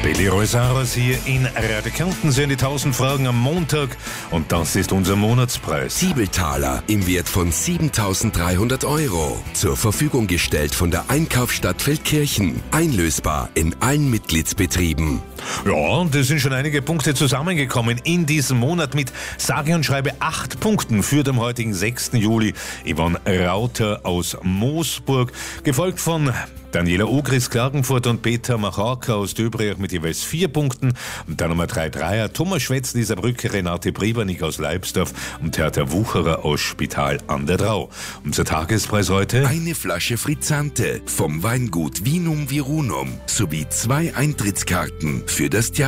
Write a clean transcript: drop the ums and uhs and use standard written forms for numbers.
Billy Rosaros hier in Radio Kärnten sind die 1000 Fragen am Montag und das ist unser Monatspreis. Siebeltaler im Wert von 7.300 €. Zur Verfügung gestellt von der Einkaufsstadt Feldkirchen. Einlösbar in allen Mitgliedsbetrieben. Ja, das sind schon einige Punkte zusammengekommen in diesem Monat mit sage und schreibe 8 Punkten für den heutigen 6. Juli. Yvonne Rauter aus Moosburg, gefolgt von Daniela Ogris Klagenfurt und Peter Macharka aus Döbrich mit jeweils 4 Punkten. Und dann Nummer 3 Dreier, Thomas Schwetz, Lisa Brücke, Renate Briebernick aus Leibsdorf und Hertha Wucherer aus Spital an der Drau. Unser Tagespreis heute: eine Flasche Frizzante vom Weingut Vinum Virunum sowie 2 Eintrittskarten für das